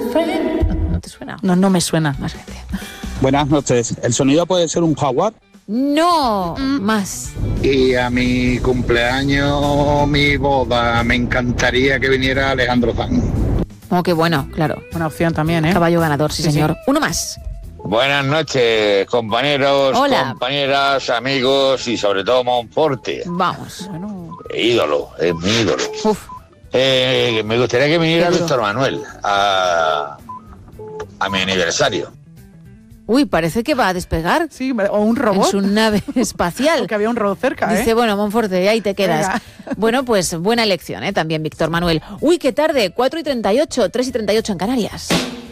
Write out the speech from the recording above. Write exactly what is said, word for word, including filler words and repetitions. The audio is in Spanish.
¿No te suena? No, no me suena. Más gente. Buenas noches. ¿El sonido puede ser un jaguar? No, mm. más. Y a mi cumpleaños, mi boda, me encantaría que viniera Alejandro Sanz. Oh, qué bueno, claro. Buena opción también, ¿eh? Caballo ganador, sí, sí señor. Sí. Uno más. Buenas noches, compañeros, Hola. compañeras, amigos y sobre todo Monforte. Vamos. Bueno. Ídolo, es mi ídolo. Uf. Eh, me gustaría que viniera Víctor Manuel a, a mi aniversario. Uy, parece que va a despegar. Sí, o un robot. En su nave espacial. Porque había un robot cerca, ¿eh? Dice, bueno, Monforte, ahí te quedas. Venga. Bueno, pues buena elección, ¿eh? También Víctor Manuel. Uy, qué tarde, cuatro y treinta y ocho, tres y treinta y ocho en Canarias.